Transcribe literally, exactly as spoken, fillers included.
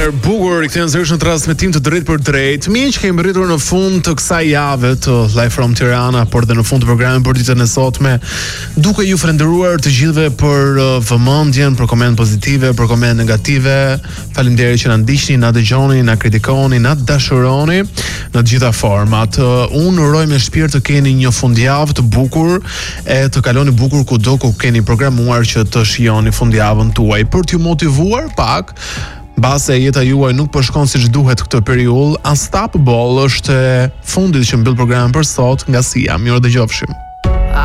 mirë, bukur, i kthejmë sërish në transmetim të drejt për drejt. Mirë që kemi rritur në fund të kësaj jave të Live from Tirana, por dhe në fund të programit për ditën e sotme, duke ju falendëruar të gjithëve për uh, vëmendjen, për koment pozitive, për koment negative. Faleminderit që na ndiqni, na dëgjoni, na kritikoni, na dashuroni në të gjitha format. Uh, unë uroj me shpirt të keni një fundjavë të bukur e të kaloni bukur kudo ku keni programuar që të shijoni fundjavën tuaj, për t'ju motivuar pak. Mbase jeta juaj nuk po shkon siç duhet këtë periudhë, Unstoppable është e fundit që mbyll programin për sot nga Sia. Mirë dëgjofshim.